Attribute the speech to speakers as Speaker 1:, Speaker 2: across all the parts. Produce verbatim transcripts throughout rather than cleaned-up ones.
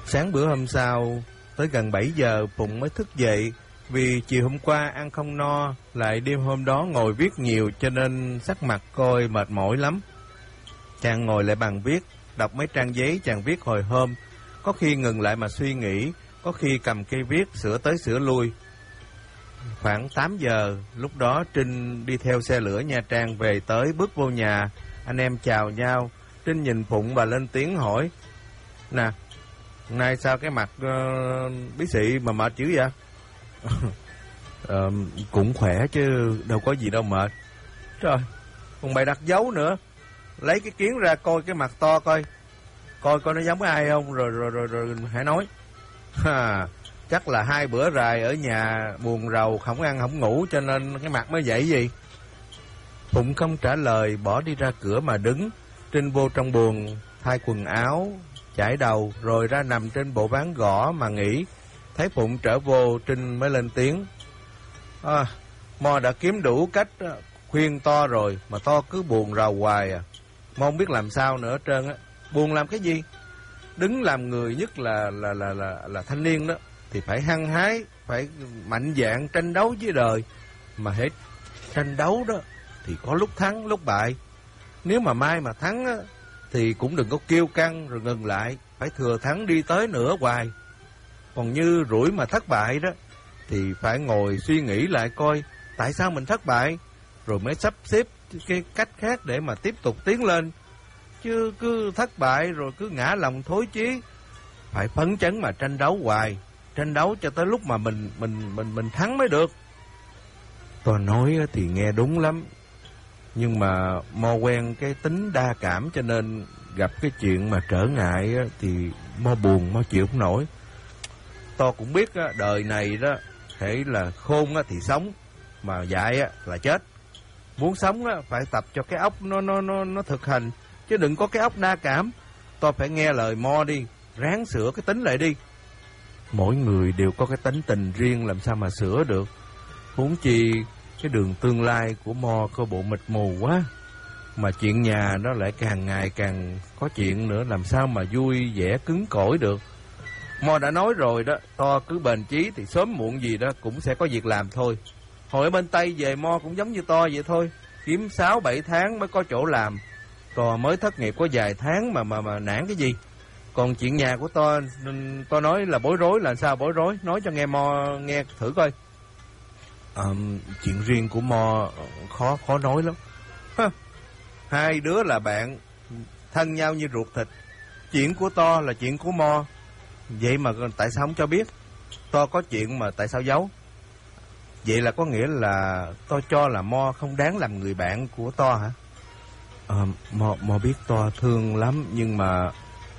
Speaker 1: Sáng bữa hôm sau, tới gần bảy giờ Phụng mới thức dậy, vì chiều hôm qua ăn không no, lại đêm hôm đó ngồi viết nhiều cho nên sắc mặt coi mệt mỏi lắm. Chàng ngồi lại bàn viết, đọc mấy trang giấy chàng viết hồi hôm, có khi ngừng lại mà suy nghĩ, có khi cầm cây viết sửa tới sửa lui. Khoảng tám giờ, lúc đó Trinh đi theo xe lửa Nha Trang về tới, bước vô nhà, anh em chào nhau. Trinh nhìn Phụng và lên tiếng hỏi: "Nè, nay sao cái mặt uh, bí xị mà mệt dữ vậy?" uh, "Cũng khỏe chứ đâu có gì đâu mệt." "Trời, còn bày đặt dấu nữa. Lấy cái kiến ra coi cái mặt to coi, coi coi nó giống ai không, rồi rồi rồi rồi hãy nói." "Ha, chắc là hai bữa rày ở nhà buồn rầu, không ăn không ngủ cho nên cái mặt mới vậy gì." Phụng không trả lời, bỏ đi ra cửa mà đứng. Trinh vô trong buồng thay quần áo, chải đầu rồi ra nằm trên bộ ván gõ mà nghỉ. Thấy Phụng trở vô, Trinh mới lên tiếng: "À, Mo đã kiếm đủ cách khuyên To rồi mà To cứ buồn rầu hoài à. Mo không biết làm sao nữa hết trơn á. Buồn làm cái gì? Đứng làm người, nhất là là là là là thanh niên đó, thì phải hăng hái, phải mạnh dạn tranh đấu với đời. Mà hết tranh đấu đó thì có lúc thắng lúc bại. Nếu mà mai mà thắng á, thì cũng đừng có kiêu căng rồi ngừng lại, phải thừa thắng đi tới nữa hoài. Còn như rủi mà thất bại đó, thì phải ngồi suy nghĩ lại coi tại sao mình thất bại, rồi mới sắp xếp cái cách khác để mà tiếp tục tiến lên. Chứ cứ thất bại rồi cứ ngã lòng thối chí. Phải phấn chấn mà tranh đấu hoài, tranh đấu cho tới lúc mà mình mình mình mình thắng mới được." Tôi nói thì nghe đúng lắm, nhưng mà Mo quen cái tính đa cảm, cho nên gặp cái chuyện mà trở ngại thì Mo buồn, Mo chịu không nổi. To cũng biết đời này đó, hễ là khôn thì sống, mà dại là chết. Muốn sống phải tập cho cái óc nó nó nó nó thực hành, chứ đừng có cái óc đa cảm. To phải nghe lời Mo đi, ráng sửa cái tính lại đi. Mỗi người đều có cái tính tình riêng, làm sao mà sửa được. Huống chi cái đường tương lai của Mo có bộ mịt mù quá, mà chuyện nhà nó lại càng ngày càng có chuyện nữa, làm sao mà vui vẻ cứng cỏi được. Mo đã nói rồi đó, To cứ bền chí thì sớm muộn gì đó cũng sẽ có việc làm thôi. Hồi ở bên Tây về Mo cũng giống như To vậy thôi, kiếm sáu bảy tháng mới có chỗ làm. To mới thất nghiệp có vài tháng mà mà mà nản cái gì. Còn chuyện nhà của To, To nói là bối rối, là sao bối rối, nói cho nghe Mo nghe thử coi. À, chuyện riêng của Mo khó khó nói lắm. Ha, hai đứa là bạn, thân nhau như ruột thịt. Chuyện của To là chuyện của Mo, vậy mà tại sao không cho biết? To có chuyện mà tại sao giấu? Vậy là có nghĩa là To cho là Mo không đáng làm người bạn của To hả? À, Mo, Mo biết To thương lắm, nhưng mà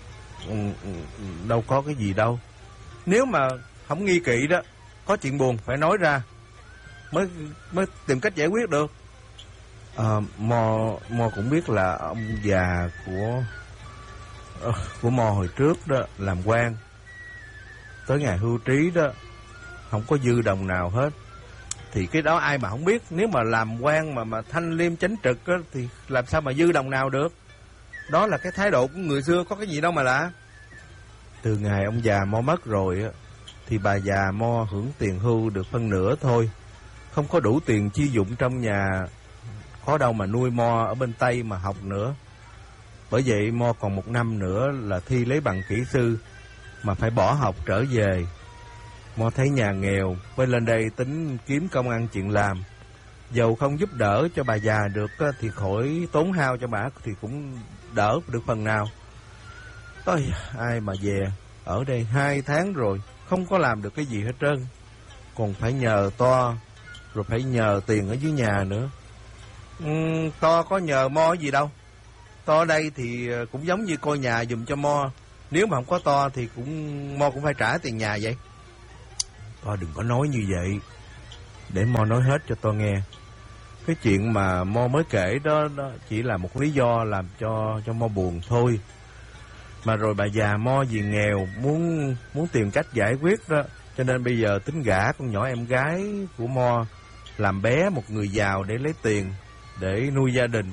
Speaker 1: đâu có cái gì đâu. Nếu mà không nghi kỵ đó, có chuyện buồn phải nói ra mới mới tìm cách giải quyết được. À, Mo Mo cũng biết là ông già của của Mo hồi trước đó làm quan, tới ngày hưu trí đó không có dư đồng nào hết. Thì cái đó ai mà không biết, nếu mà làm quan mà mà thanh liêm chánh trực đó, thì làm sao mà dư đồng nào được. Đó là cái thái độ của người xưa, có cái gì đâu mà lạ. Từ ngày ông già Mo mất rồi á, thì bà già Mo hưởng tiền hưu được phân nửa thôi, không có đủ tiền chi dụng trong nhà, khó đâu mà nuôi Mo ở bên Tây mà học nữa. Bởi vậy Mo còn một năm nữa là thi lấy bằng kỹ sư, mà phải bỏ học trở về. Mo thấy nhà nghèo, mới lên đây tính kiếm công ăn chuyện làm. Dầu không giúp đỡ cho bà già được thì khỏi tốn hao cho bà, thì cũng đỡ được phần nào. Ôi, ai mà về ở đây hai tháng rồi, không có làm được cái gì hết trơn. Còn phải nhờ To, rồi phải nhờ tiền ở dưới nhà nữa. uhm, To có nhờ Mo gì đâu. To ở đây thì cũng giống như coi nhà giùm cho Mo. Nếu mà không có To thì cũng Mo cũng phải trả tiền nhà vậy. To đừng có nói như vậy, để Mo nói hết cho To nghe. Cái chuyện mà Mo mới kể đó, đó chỉ là một lý do làm cho cho Mo buồn thôi. Mà rồi bà già Mo vì nghèo, muốn muốn tìm cách giải quyết đó, cho nên bây giờ tính gả con nhỏ em gái của Mo làm bé một người giàu để lấy tiền để nuôi gia đình.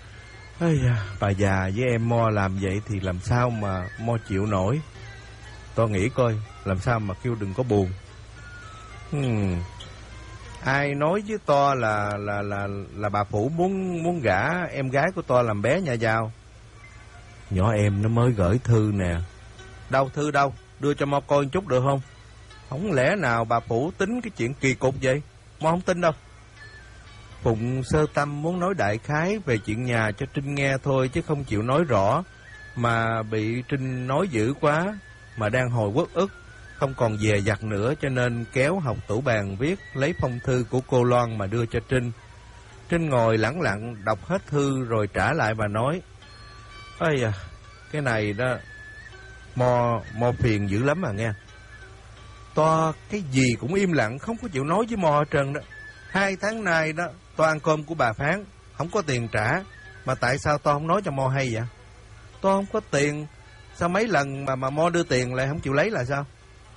Speaker 1: Ây da, bà già với em Mo làm vậy thì làm sao mà Mo chịu nổi. To to nghĩ coi làm sao mà kêu đừng có buồn. Hmm. Ai nói với to là là là là bà Phủ muốn muốn gả em gái của to làm bé nhà giàu. Nhỏ em nó mới gửi thư nè. Đâu thư đâu, đưa cho Mo coi một chút được không? Không lẽ nào bà Phủ tính cái chuyện kỳ cục vậy? Mo không tin đâu. Phụng sơ tâm muốn nói đại khái về chuyện nhà cho Trinh nghe thôi, chứ không chịu nói rõ, mà bị Trinh nói dữ quá, mà đang hồi uất ức, không còn dè dặt nữa, cho nên kéo học tủ bàn viết, lấy phong thư của cô Loan mà đưa cho Trinh. Trinh ngồi lẳng lặng đọc hết thư rồi trả lại và nói: ây à, cái này đó Mo Mo phiền dữ lắm mà nghe. To cái gì cũng im lặng, không có chịu nói với Mo hết trơn đó. Hai tháng nay đó To ăn cơm của bà Phán, không có tiền trả, mà tại sao To không nói cho Mo hay vậy? To không có tiền, sao mấy lần mà mà Mo đưa tiền lại không chịu lấy là sao?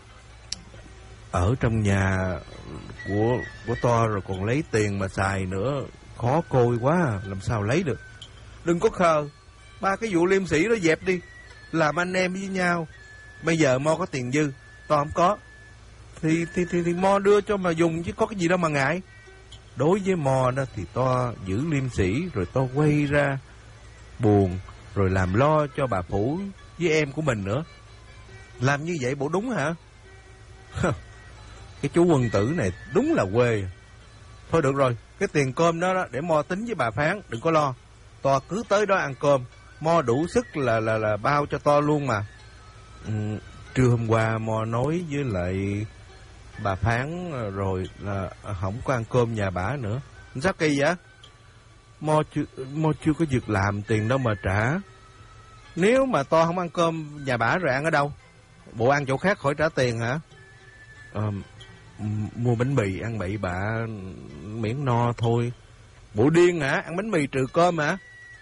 Speaker 1: Ở trong nhà của của To rồi còn lấy tiền mà xài nữa, khó côi quá, làm sao lấy được. Đừng có khờ, ba cái vụ liêm sĩ đó dẹp đi, làm anh em với nhau. Bây giờ Mo có tiền dư, To không có, thì thì thì, thì Mo đưa cho mà dùng chứ có cái gì đâu mà ngại. Đối với Mo đó thì To giữ liêm sĩ, rồi To quay ra buồn, rồi làm lo cho bà Phủ với em của mình nữa. Làm như vậy bộ đúng hả? Cái chú quân tử này đúng là quê. Thôi được rồi, cái tiền cơm đó, đó để Mo tính với bà Phán, đừng có lo. To cứ tới đó ăn cơm, Mo đủ sức là là là bao cho To luôn mà. Ừ, trưa hôm qua Mo nói với lại bà Phán rồi là không có ăn cơm nhà bả nữa. Sao kỳ vậy? Mo chưa, Mo chưa có việc làm, tiền đâu mà trả. Nếu mà To không ăn cơm nhà bả rồi ăn ở đâu? Bộ ăn chỗ khác khỏi trả tiền hả? À, mua bánh mì ăn bậy bạ miễn no thôi. Bộ điên hả? Ăn bánh mì trừ cơm hả?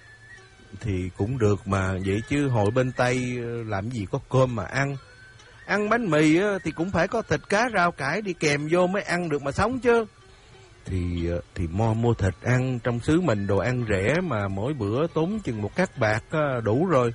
Speaker 1: Thì cũng được mà, vậy chứ hội bên Tây làm gì có cơm mà ăn. Ăn bánh mì thì cũng phải có thịt cá rau cải đi kèm vô mới ăn được mà sống chứ. Thì thì Mo mua thịt ăn, trong xứ mình đồ ăn rẻ mà mỗi bữa tốn chừng một cát bạc đủ rồi.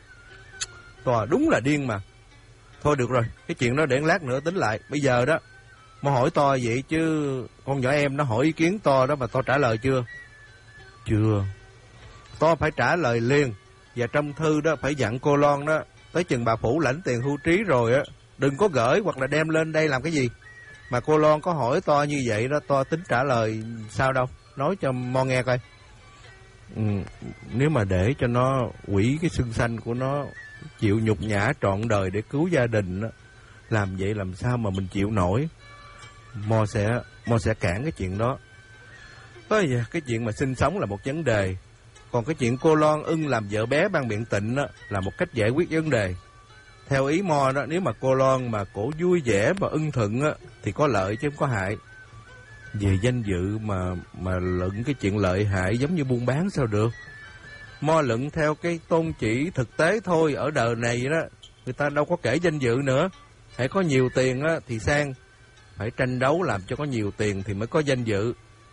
Speaker 1: To đúng là điên mà. Thôi được rồi, cái chuyện đó để lát nữa tính lại. Bây giờ đó Mo hỏi To vậy chứ con nhỏ em nó hỏi ý kiến To đó mà To trả lời chưa? Chưa. To phải trả lời liền. Và trong thư đó phải dặn cô Loan đó, tới chừng bà Phủ lãnh tiền hưu trí rồi á, đừng có gửi hoặc là đem lên đây làm cái gì. Mà cô Loan có hỏi To như vậy đó, To tính trả lời sao đâu, nói cho Mo nghe coi. Ừ, nếu mà để cho nó quỷ cái xưng xanh của nó, chịu nhục nhã trọn đời để cứu gia đình đó, làm vậy làm sao mà mình chịu nổi. Mo sẽ Mo sẽ cản cái chuyện đó. Ôi da, cái chuyện mà sinh sống là một vấn đề, còn cái chuyện cô Loan ưng làm vợ bé ban miệng tịnh đó là một cách giải quyết vấn đề. Theo ý Mo đó, nếu mà cô Loan mà cổ vui vẻ và ưng thuận á, thì có lợi chứ không có hại. Về danh dự mà mà luận cái chuyện lợi hại giống như buôn bán sao được. Mo luận theo cái tôn chỉ thực tế thôi. Ở đời này đó, người ta đâu có kể danh dự nữa. Hãy có nhiều tiền á, thì sang. Phải tranh đấu làm cho có nhiều tiền thì mới có danh dự.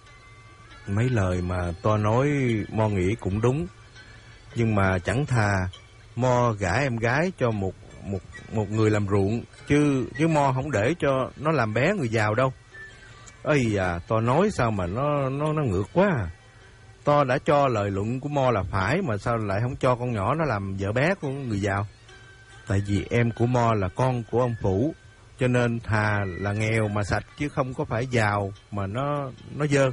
Speaker 1: Mấy lời mà To nói Mo nghĩ cũng đúng. Nhưng mà chẳng thà Mo gả em gái cho một một một người làm ruộng, chứ chứ Mo không để cho nó làm bé người giàu đâu. Ây à, To nói sao mà nó nó nó ngược quá à. To đã cho lời luận của Mo là phải, mà sao lại không cho con nhỏ nó làm vợ bé của người giàu? Tại vì em của Mo là con của ông Phủ, cho nên thà là nghèo mà sạch, chứ không có phải giàu mà nó nó dơ.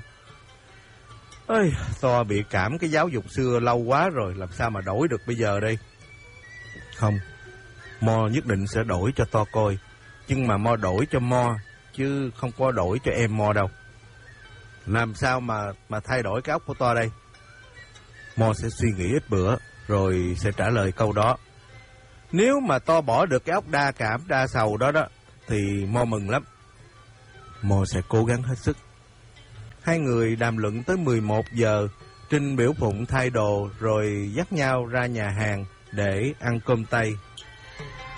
Speaker 1: Ơi, To bị cảm cái giáo dục xưa lâu quá rồi, làm sao mà đổi được bây giờ đây? Không, Mo nhất định sẽ đổi cho To coi, nhưng mà Mo đổi cho Mo, chứ không có đổi cho em Mo đâu. Làm sao mà mà thay đổi cái óc của To đây? Mo sẽ suy nghĩ ít bữa, rồi sẽ trả lời câu đó. Nếu mà To bỏ được cái óc đa cảm, đa sầu đó đó, thì Mo mừng lắm. Mo sẽ cố gắng hết sức. Hai người đàm luận tới mười một giờ, Trinh biểu Phụng thay đồ rồi dắt nhau ra nhà hàng để ăn cơm Tây.